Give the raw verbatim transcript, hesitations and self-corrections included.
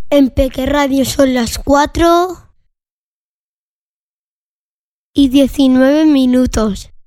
En Peque Radio son las cuatro y diecinueve minutos.